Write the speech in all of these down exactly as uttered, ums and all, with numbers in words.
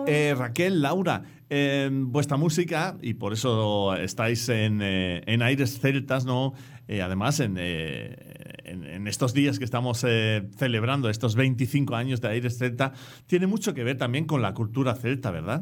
Eh, Raquel, Laura, eh, vuestra música, y por eso estáis en, eh, en Aires Celtas, ¿no? Eh, además, en, eh, en, en estos días que estamos eh, celebrando estos veinticinco años de Aires Celta, tiene mucho que ver también con la cultura celta, ¿verdad?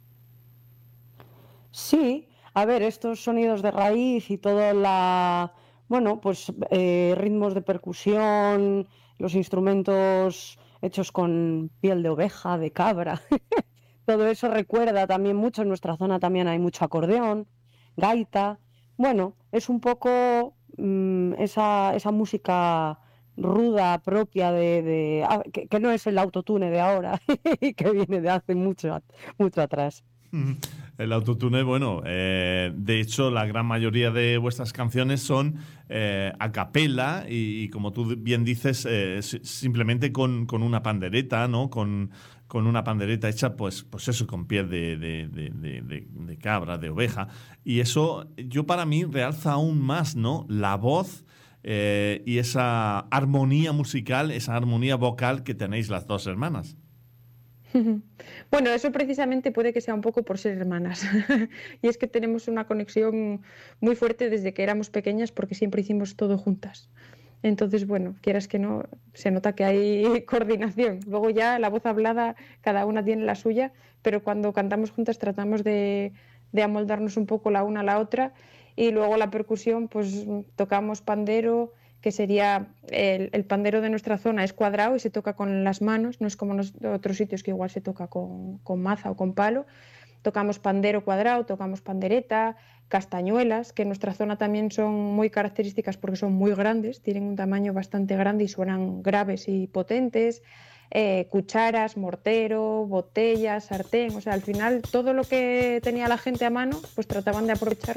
Sí, a ver, estos sonidos de raíz y toda la, bueno, pues eh, ritmos de percusión, los instrumentos hechos con piel de oveja, de cabra, todo eso recuerda también mucho. En nuestra zona también hay mucho acordeón, gaita. Bueno, es un poco mm, esa, esa música ruda propia de, de- ah, que, que no es el autotune de ahora, que viene de hace mucho, mucho atrás. El autotune, bueno, eh, de hecho la gran mayoría de vuestras canciones son eh, a capela y, y como tú bien dices, eh, si- simplemente con, con una pandereta, ¿no? Con, con una pandereta hecha, pues, pues eso, con piel de, de, de, de, de- de cabra, de oveja. Y eso, yo para mí, realza aún más, ¿no? La voz eh, y esa armonía musical, esa armonía vocal que tenéis las dos hermanas. Bueno, eso precisamente puede que sea un poco por ser hermanas. Y es que tenemos una conexión muy fuerte desde que éramos pequeñas porque siempre hicimos todo juntas. Entonces, bueno, quieras que no, se nota que hay coordinación. Luego ya la voz hablada, cada una tiene la suya, pero cuando cantamos juntas tratamos de, de amoldarnos un poco la una a la otra. Y luego la percusión, pues tocamos pandero, que sería el, el pandero de nuestra zona es cuadrado y se toca con las manos, no es como en otros sitios que igual se toca con, con maza o con palo. Tocamos pandero cuadrado, tocamos pandereta, castañuelas, que en nuestra zona también son muy características porque son muy grandes, tienen un tamaño bastante grande y suenan graves y potentes. Eh, cucharas, mortero, botellas, sartén, o sea, al final todo lo que tenía la gente a mano, pues trataban de aprovechar